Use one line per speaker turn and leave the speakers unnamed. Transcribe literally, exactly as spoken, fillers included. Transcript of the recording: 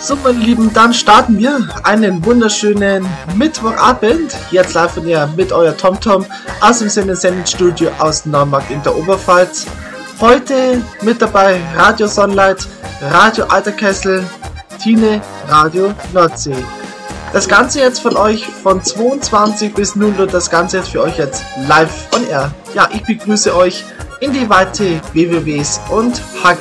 So, meine Lieben, dann starten wir einen wunderschönen Mittwochabend. Jetzt live von ihr mit euer TomTom aus dem Sendungsstudio aus Neumarkt in der Oberpfalz. Heute mit dabei Radio Sonnlight, Radio Alterkessel, Tine, Radio Nordsee. Das Ganze jetzt von euch von zweiundzwanzig bis null Uhr, das Ganze jetzt für euch jetzt live on air. Ja, ich begrüße euch in die weite W W Ws und H G